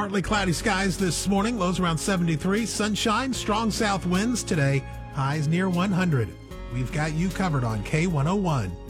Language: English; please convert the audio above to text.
Partly cloudy skies this morning, lows around 73. Sunshine, strong south winds today, highs near 100. We've got you covered on K101.